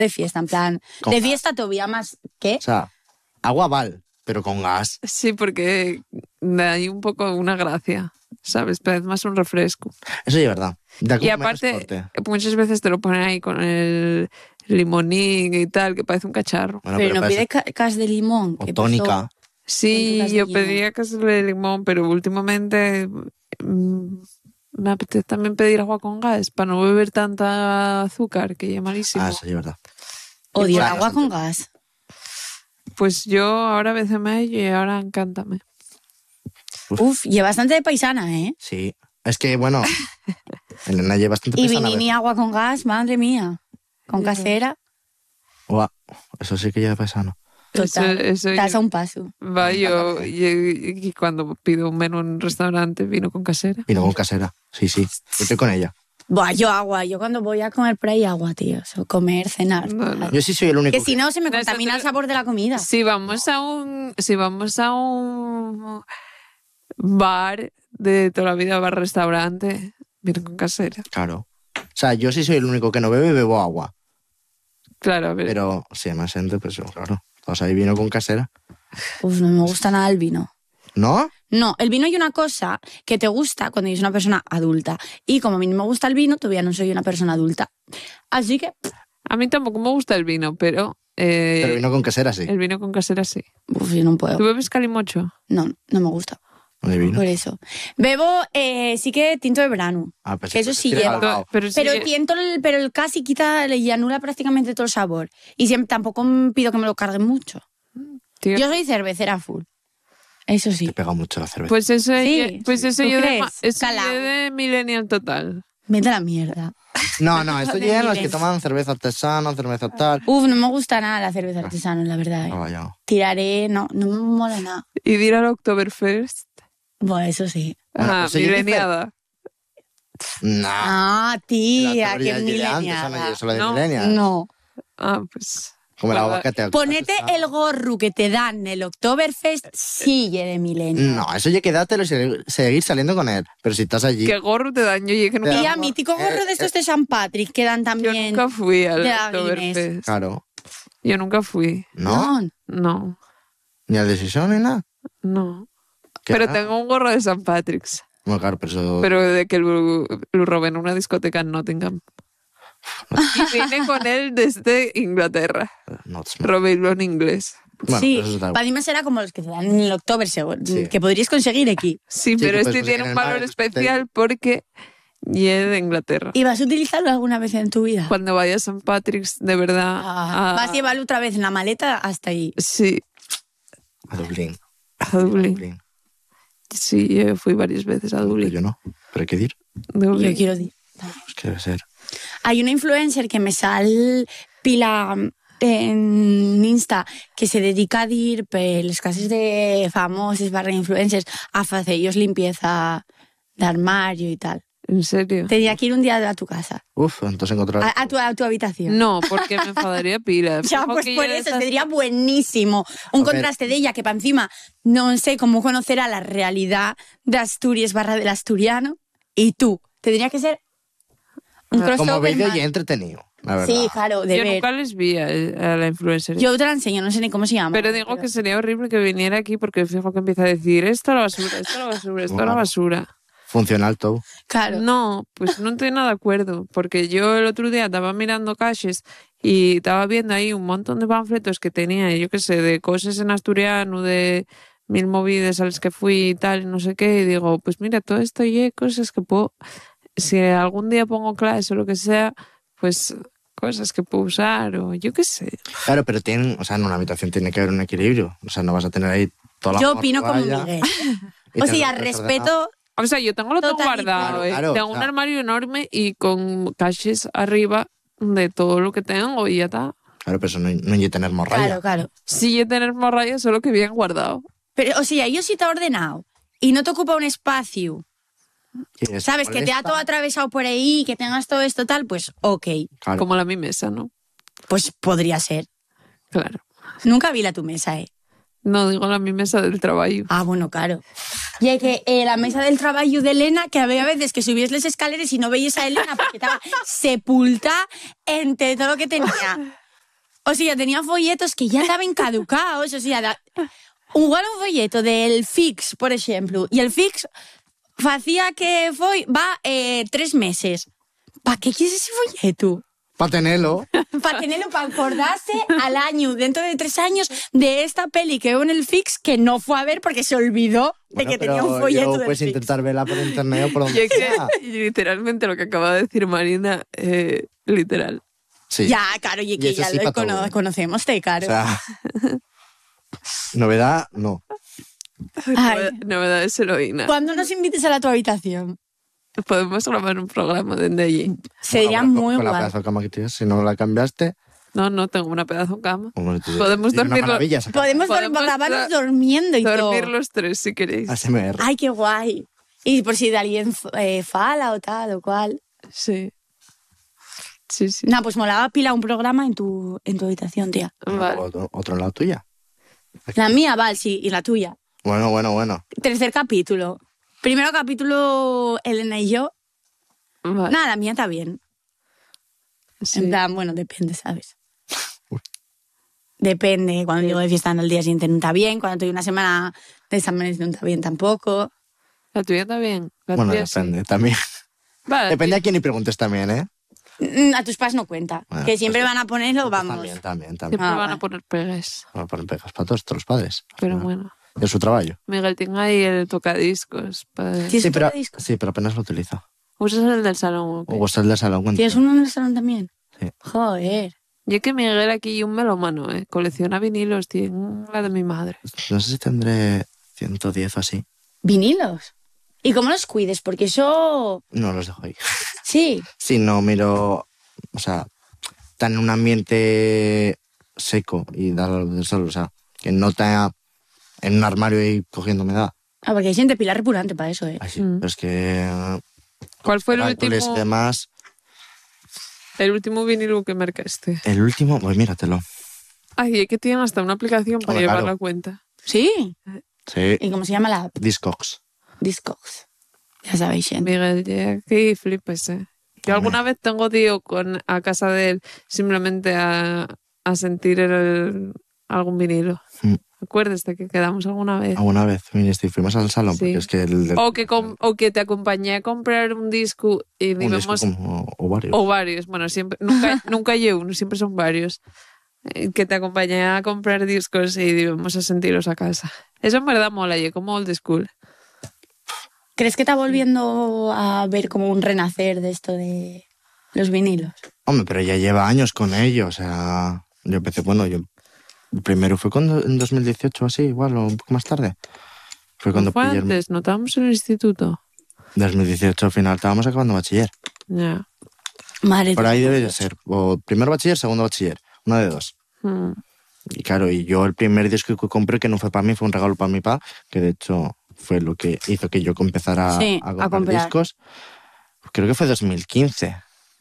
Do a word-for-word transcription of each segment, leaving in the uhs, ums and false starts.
de fiesta, en plan, Con de gas. fiesta todavía más, ¿qué? O sea, agua val, pero con gas. Sí, porque da ahí un poco una gracia, ¿sabes? Parece más un refresco. Eso sí es verdad. Da Y como menos aparte, corte. muchas veces te lo ponen ahí con el limonín y tal, que parece un cacharro. Bueno, pero no parece- pide ca- cas de limón. O ¿qué tónica. pasó? Sí, Con tu yo gas de pedía que se le limón, pero últimamente mm, me apetece también pedir agua con gas para no beber tanta azúcar, que ya es malísimo. Ah, eso sí es verdad. Odio el Claro, agua con bastante. gas. Pues yo ahora béceme y ahora encántame. Uf, y bastante de paisana, ¿eh? Sí. Es que, bueno, Elena lleva bastante Y pesada. vinini agua con gas, madre mía. Con Ya. casera. Guau, eso sí que lleva pesado. Total. Eso- eso Estás yo- a un paso. Va, yo y, y cuando pido un menú en un restaurante, vino con casera. Y no con casera. Sí, sí. Yo estoy con ella. Buah, yo agua. Yo cuando voy a comer por ahí agua, tío. O sea, comer, cenar. No, no. Yo sí soy el único. Que si no, se me No, eso contamina te- el sabor de la comida. Si vamos a un, si vamos a un bar de toda la vida, bar restaurante, viene con casera. Claro. O sea, yo sí soy el único que no bebe y bebo agua. Claro, a ver. Pero sí, más gente, pues claro. O sea, ahí vino con casera. Uf, no me gusta nada el vino. ¿No? No, el vino hay una cosa que te gusta cuando eres una persona adulta. Y como a mí no me gusta el vino, todavía no soy una persona adulta. Así que, A mí tampoco me gusta el vino, pero, eh, Pero vino con casera, sí. el vino con casera sí. uf, yo no puedo. ¿Tú bebes calimocho? No, no me gusta. ¿De vino? Por eso. Bebo, eh, sí que tinto de verano. Ah, pues que eso sí tiene lleva. galgao. Pero, sí, Pero tiento el, pero el casi quita y anula prácticamente todo el sabor. Y siempre, tampoco pido que me lo carguen mucho. tío, Yo soy cervecera full. Eso sí. Te pega mucho la cerveza. pues eso, Sí, pues sí. eso ¿Tú yo de, crees? ma- eso Calao. yo de millennial total. Vete a la mierda. No, no, esto de llegan los que miles. toman cerveza artesana, cerveza tal. Uf, no me gusta nada la cerveza artesana, la verdad. ¿eh? Ah, vaya. Tiraré, no, no me mola nada. Y de ir al Oktoberfest. Bueno, eso sí. Bueno, Ah, eso yo hice- mileniada. No. Ah, tía, La qué teoría de antes, milenial. Ana, yo soy de No. millennial. No. Ah, pues. Como el Bueno, aguacate. Ponete el gorro que te dan en el Oktoberfest, sigue de milenio. No, eso ya quedátelo y se- seguir saliendo con él. Pero si estás allí. ¿Qué gorro te daño? Oye, que nunca, Tía, Te- mítico gorro de estos de San Patrick que dan yo también. nunca fui al de la Oktoberfest. Claro. Yo nunca fui. ¿No? No. No, Ni al decisión ni nada. no. ¿Qué Pero va? tengo un gorro de San Patrick's. Bueno, claro, pero eso. Pero de que lo, lo robé en una discoteca en Nottingham. Y vine con él desde Inglaterra. No, es- Robélo en inglés. Bueno, sí, eso está- para mí será como los que te dan en el Oktoberfest, Sí. que podrías conseguir aquí. Sí, Sí, pero que puedes este conseguir tiene en un el valor mar, especial porque y es de Inglaterra. ¿Y vas a utilizarlo alguna vez en tu vida? Cuando vaya a San Patrick's, de verdad. Ah, a- vas a llevarlo otra vez en la maleta hasta ahí. Sí, A Dublín. a Dublín. Dublín. Sí, yo fui varias veces a Pero Dublín. yo no. Pero hay que ir. Dublín. Yo quiero decir. Pues que debe ser. Hay una influencer que me sal pila en Insta que se dedica a ir per les cases de famosos barra influencers a hacer ellos limpieza de armario y tal. ¿En serio? Tendría que ir un día a tu casa, Uf, entonces encontrar. a, a tu, a tu habitación. No, porque me enfadaría pila. Ya, Fijo pues que por ya eso, esas- sería buenísimo. Un A ver. contraste de ella que para encima no sé cómo conocerá la realidad de Asturias barra del asturiano y tú. Tendría que ser un Ah, crossover Como vídeo más. y entretenido, la verdad. Sí, claro, de Yo ver. nunca les vi a, a la influencer. Yo te la enseño, no sé ni cómo se llama. Pero digo que sería horrible que viniera aquí porque fijo que empieza a decir esto a la basura, esto a la basura, esto a la Claro. basura. Funcional todo. Claro. No, pues no estoy nada de acuerdo, porque yo el otro día estaba mirando caches y estaba viendo ahí un montón de panfletos que tenía, yo qué sé, de cosas en asturiano, de mil movidas a las que fui y tal, y no sé qué, y digo, pues mira, todo esto y hay cosas que puedo, si algún día pongo clase o lo que sea, pues cosas que puedo usar o yo qué sé. Claro, pero tienen, o sea, en una habitación tiene que haber un equilibrio. O sea, no vas a tener ahí toda la Yo opino como morralla Miguel. y O tener sea, todo desordenado. respeto. O sea, yo tengo lo tengo Totalito. guardado, Claro, ¿eh? claro, Tengo o un sea. armario enorme y con caches arriba de todo lo que tengo y ya está. Claro, pero eso no, no hay que tener morralla. Claro, claro. Sí, yo tener morralla, solo que bien guardado. Pero, o sea, yo sí te he ordenado y no te ocupa un espacio, Sí, es ¿sabes? Que te ha molesta. todo atravesado por ahí, que tengas todo esto tal, pues ok. Claro. Como la mi mesa, ¿no? Pues podría ser. Claro. Nunca vi la tu mesa, ¿eh? No, digo la mi mesa del trabajo. Ah, bueno, claro. Y es que eh, la mesa del trabajo de Elena, que había veces que subías las escaleras y no veías a Elena porque estaba sepulta entre todo lo que tenía. O sea, tenía folletos que ya estaban caducados. O sea, da... igual un folleto del Fix, por ejemplo, y el Fix hacía que foi, va eh, tres meses. ¿Para qué quieres ese folleto? Para tenerlo. Para tenerlo, para acordarse al año, dentro de tres años, de esta peli que veo en el Fix que no fue a ver porque se olvidó de Bueno, que pero tenía un folleto luego del puedes Fix. intentar verla por internet o por Y donde es que sea. literalmente lo que acaba de decir Marina, eh, literal. Sí. Ya, claro, y Y que eso ya sí lo pa' cono- todo. conocemos, te, O claro. sea, novedad, no. Ay. Novedades heroína. Cuando nos invites a la tu habitación, Podemos grabar un programa desde allí. sería Bueno, muy con la guay. pedazo de cama que tienes, si no la cambiaste, No, no, tengo una pedazo de cama. hombre, tú- Podemos y una dormirlo- maravilla esa cama. Podemos, Podemos Podemos grabarnos do- durmiendo y Dormir todo. los tres si queréis. A S M R. Ay, qué guay. Y por si de alguien eh, fala o tal o cual. Sí. Sí, sí. Nah, pues molaba pila un programa en tu, en tu habitación, tía. Vale. Otro, otro en la tuya. La mía, Val, sí, y la tuya. Bueno, bueno, bueno. Tercer capítulo. Primero capítulo, Elena y yo. Vale. Nada, la mía está bien. Sí. En plan, bueno, depende, ¿sabes? Depende. Cuando llego de fiesta al día siguiente no está bien. Cuando estoy una semana de exámenes no está bien tampoco. La tuya está bien. La Bueno, tuya sí. depende, también. Vale, Depende a quién y preguntes también, ¿eh? Mm, A tus padres no cuenta. Bueno, que siempre pues- van a ponerlo, Pues vamos. También, también, también. siempre Ah, van vale. a poner pegues. Bueno, ponen pegas para todos, todos los padres. Pero Ah, bueno. Es su trabajo. Miguel tiene ahí el tocadiscos. Para... ¿Tienes Sí, un pero, tocadiscos? sí, pero apenas lo utilizo. ¿Usas el del salón o qué? O el de salón. cuando- ¿Tienes uno en el salón también? Sí. Joder. Yo que Miguel aquí y un melómano, ¿eh? Colecciona vinilos, tiene la de mi madre. No sé si tendré ciento diez o así. ¿Vinilos? ¿Y cómo los cuides? Porque eso... No los dejo ahí. Sí. Si no miro, o sea, tan en un ambiente seco y dar la luz del sol, o sea, que no está en un armario y cogiendo humedad. Ah, porque hay gente pila repurante para eso, ¿eh? Ay, sí, Mm. pero es que... eh, ¿Cuál fue el Hércules último, y demás. el último vinilo que marcaste? El último, pues míratelo. Ay, es que tienen hasta una aplicación para Hombre, llevar claro. la cuenta. Sí. Sí, ¿Y cómo se llama la app? Discogs. Discogs. Ya sabéis, gente. Miguel, llega aquí y flipes, ¿eh? Yo alguna vez tengo tío con, a casa de él simplemente a, a sentir el, algún vinilo. Mm. ¿Acuerdas de que quedamos alguna vez? Alguna vez viniste y fuimos al salón, Sí. porque es que el, el- O que, com- o que te acompañé a comprar un disco y un disco digamos... como o varios. O varios, bueno, siempre, nunca, nunca hay uno, siempre son varios. Eh, Que te acompañé a comprar discos y íbamos a sentirlos a casa. Eso en verdad mola, y como old school. ¿Crees que está volviendo a ver como un renacer de esto de los vinilos? Hombre, pero ya lleva años con ello, o sea... Yo empecé, bueno, yo... El primero fue cuando, en dos mil dieciocho o así, igual, o un poco más tarde. Fue cuando Fue pillé el- antes, no estábamos en el instituto. dos mil dieciocho al final estábamos acabando bachiller. Ya. Madre Por de- ahí debe de ser, o primero bachiller, segundo bachiller, una de dos. Mm. Y claro, y yo el primer disco que compré, que no fue para mí, fue un regalo para mi papá, que de hecho fue lo que hizo que yo empezara Sí, a a comprar comprar. discos. Creo que fue dos mil quince.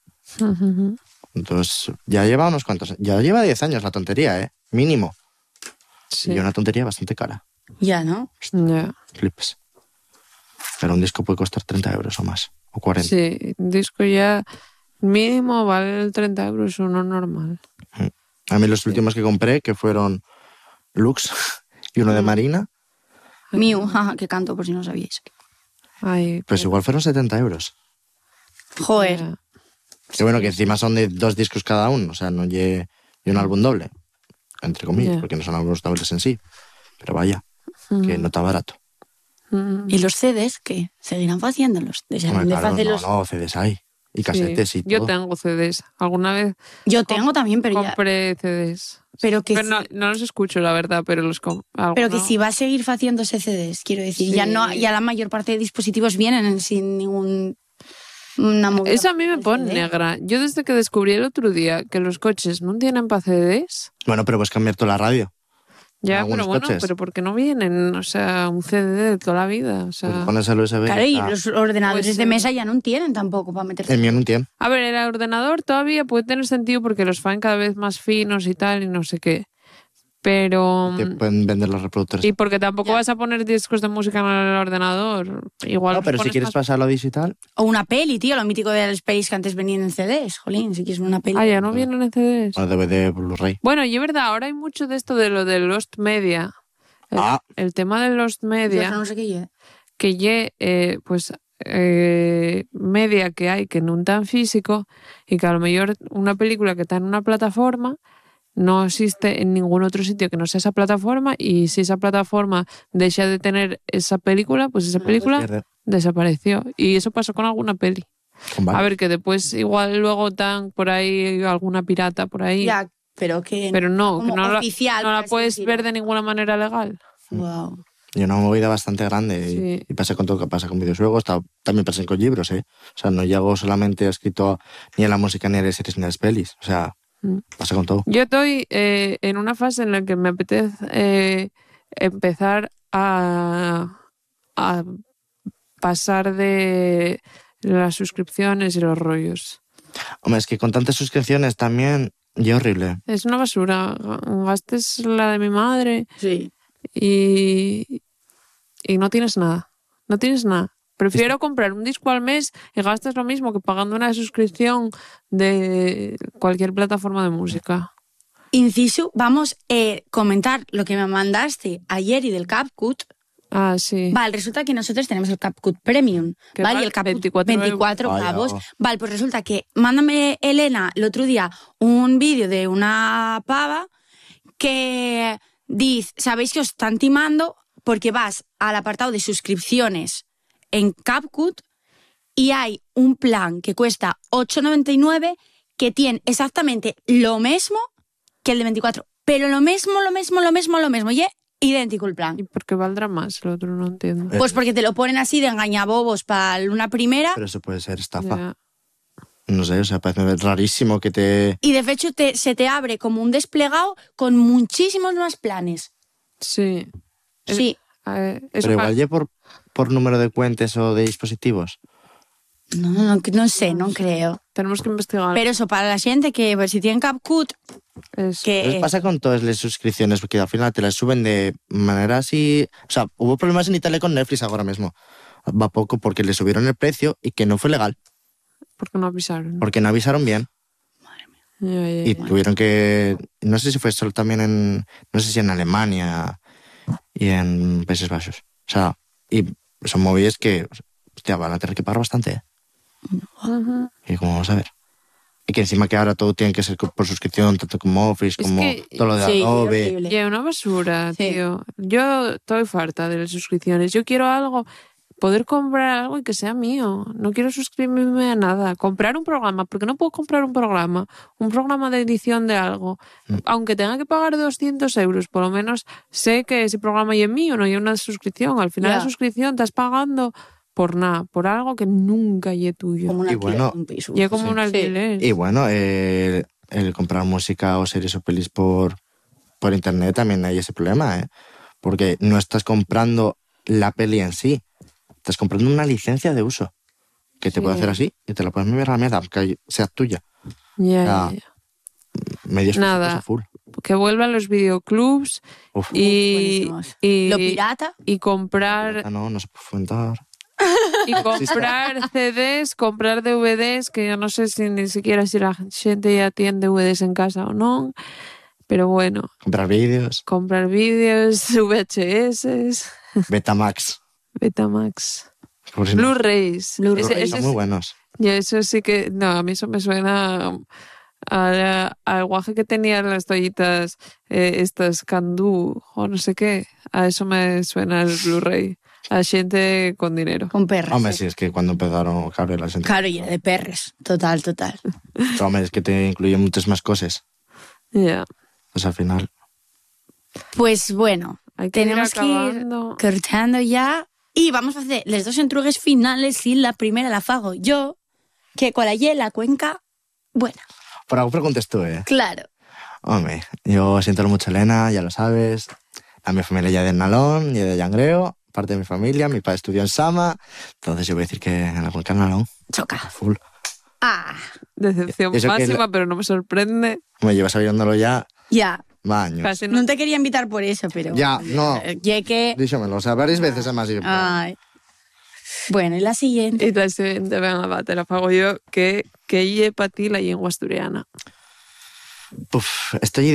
Entonces, ya lleva unos cuantos, ya lleva diez años la tontería, ¿eh? Mínimo. Sí. Y una tontería bastante cara. Ya, ¿no? Ya. Flips. Pero un disco puede costar treinta euros o más, o cuarenta. Sí, un disco ya mínimo vale treinta euros, uno normal. A mí los últimos que compré, que fueron Lux y uno de Marina, Miu, jaja, que canto por si no sabíais. Ay, pues igual fueron setenta euros. Joder. ya. Que bueno, que encima son de dos discos cada uno, o sea, no lle y un álbum doble, entre comillas, Ya. porque no son álbumes dobles en sí. Pero vaya, que no está barato. Mm. ¿Y los C Ds qué? ¿Seguirán haciéndolos? Dejarán Hombre, de claro, no, hacerlos. no, C Ds hay. Y casetes Sí, y todo. Yo tengo C Ds. Alguna vez Yo tengo también, pero ya. compré C Ds. Pero que, Pero no, si, no los escucho, la verdad, pero los compro. pero que si va a seguir haciéndose C Ds, quiero decir. Sí. Ya no, ya la mayor parte de dispositivos vienen sin ningún. Una movida Eso a mí me por pone C D. negra. Yo desde que descubrí el otro día que los coches no tienen para C Ds, Bueno, pero puedes cambiar toda la radio. ya, Algunos pero bueno, coches. pero ¿por qué no vienen? O sea, un C D de toda la vida. O sea, Pues pones el U S B. Claro, y está. los ordenadores Pues, de eh, mesa ya no tienen tampoco para meterse. El mío no tiene. a ver, el ordenador todavía puede tener sentido porque los fan cada vez más finos y tal y no sé qué. Pero... Te pueden vender los reproductores. Y porque tampoco Ya. vas a poner discos de música en el ordenador. Igual No, los pero si pones quieres más- pasarlo a digital, O una peli, tío, lo mítico de las pelis que antes venían en C Ds. Jolín, si quieres una peli. Ah, ya no vienen en C Ds. o D V D, Blu-ray. Bueno, y es verdad, ahora hay mucho de esto de lo de Lost Media. El, Ah. el tema de Lost Yo Media, no sé qué yo. que ye, eh, pues, eh, media que hay que no tan físico y que a lo mejor una película que está en una plataforma no existe en ningún otro sitio que no sea esa plataforma, y si esa plataforma deja de tener esa película, pues esa película Pierde. desapareció. Y eso pasó con alguna peli. Con varios. A ver, que después igual luego tan por ahí alguna pirata por ahí. Ya, pero que... Pero no, que como no, la- oficial, no por la así puedes decirlo. ver de ninguna manera legal. Wow. Y una movida bastante grande. y- Sí. Y, pasa con todo lo que pasa con videojuegos. ta- También pasa con libros, ¿eh? O sea, no llego solamente escrito ni a la música, ni a las series, ni a las pelis. O sea, Mm. pasa con todo. Yo estoy eh, en una fase en la que me apetece eh, empezar a, a pasar de las suscripciones y los rollos. Hombre, es que con tantas suscripciones también, y horrible. Es una basura. Gastes la de mi madre Sí. y, y no tienes nada. No tienes nada. Prefiero comprar un disco al mes y gastas lo mismo que pagando una suscripción de cualquier plataforma de música. Inciso, vamos a comentar lo que me mandaste ayer y del CapCut. Ah, sí. Vale, resulta que nosotros tenemos el CapCut Premium, Que ¿vale? vale Y el CapCut veinticuatro veinticuatro euros. pavos. Vaya. Vale, pues resulta que mándame Elena el otro día un vídeo de una pava que dice, sabéis que os están timando porque vas al apartado de suscripciones en CapCut y hay un plan que cuesta ocho noventa y nueve que tiene exactamente lo mismo que el de veinticuatro, pero lo mismo, lo mismo, lo mismo, lo mismo, y es idéntico el plan. ¿Y por qué valdrá más? El otro no entiendo. Eh, Pues porque te lo ponen así de engañabobos para una primera Pero eso puede ser estafa. Ya. No sé, o sea, parece rarísimo que te... y de hecho te, se te abre como un desplegado con muchísimos más planes. Sí. Es- Sí. eh, eso Pero pa- igual ya por, por número de cuentas o de dispositivos. No, no, no, no sé, no creo. Tenemos que investigar. Pero eso, para la gente que pues, si tienen CapCut, Es- que... Pero pasa con todas las suscripciones, porque al final te las suben de manera así... O sea, hubo problemas en Italia con Netflix ahora mismo. Va poco porque le subieron el precio y que no fue legal, porque no avisaron. porque no avisaron bien. Ya, ya, Y ya. tuvieron que... No sé si fue solo también en... No sé si en Alemania y en Países Bajos. O sea, y son movidas que... Hostia, van a tener que pagar bastante, ¿eh? Ujú. Y como vamos a ver. Y que encima que ahora todo tiene que ser por suscripción, tanto como Office, Es como que- todo lo de sí, Adobe. horrible. Ya, una basura, Sí. tío. Yo estoy farta de las suscripciones. Yo quiero algo, poder comprar algo y que sea mío. No quiero suscribirme a nada. Comprar un programa, porque no puedo comprar un programa. Un programa de edición de algo. Mm. Aunque tenga que pagar doscientos euros, por lo menos sé que ese programa ya es mío, no hay una suscripción. Al final Ya. la suscripción estás pagando por nada, por algo que nunca es tuyo. Como un Y alquiler bueno, de un piso. Ya como sí. un alquiler. Y bueno, eh, el comprar música o series o pelis por, por internet también hay ese problema, ¿eh? Porque no estás comprando la peli en sí, estás comprando una licencia de uso que te Sí. puede hacer así y te la puedes meter a la mierda, aunque sea tuya. Ya, Ah. ya, ya. Medios Nada. físicos a full. Que vuelvan los videoclubs Uf, y, buenísimos. y, Lo pirata, y comprar ah, no, no se puede fomentar. y comprar C Ds, comprar D V Ds, que yo no sé si ni siquiera si la gente ya tiene D V Ds en casa o no, pero bueno, Comprar vídeos, comprar vídeos, V H S, Betamax. Betamax, Por si no- Blu-rays. Blu-ray. Ese- ese Son es- muy buenos. y eso sí que, no, a mí eso me suena a- al guaje que tenían las toallitas, eh, estas Candú o no sé qué. A eso me suena el Blu-ray. A gente con dinero. con perras. Hombre, eh. sí, es que cuando empezaron, claro, la gente... Claro, y era de perres. Total, total. Hombre, es que te incluye muchas más cosas. Ya. Pues al final... Pues bueno, Hay que ir tenemos que ir acabando. cortando ya. Y vamos a hacer las dos entrugues finales y la primera la fago yo, que con la Y la cuenca, bueno, Por algo preguntes tú, ¿eh? claro. Hombre, yo siento mucho, Elena, ya lo sabes. A mi familia ya de Nalón, ya de Llangreo, parte de mi familia, mi padre estudió en Sama, entonces yo voy a decir que en la cuenca de Nalón, Choca. full. Ah, Decepción Eso que es máxima, la- pero no me sorprende. Me llevas sabiéndolo ya ya. Baños. Casi No no. te quería invitar por eso, pero... Ya, no. Eh, Ya que... Díxomelo, o sea, varias veces además. Y... Ay. Bueno, y la siguiente. Y la siguiente, venga, va, te la pago yo. ¿Qué, qué lle para ti la lengua asturiana? Puf, estoy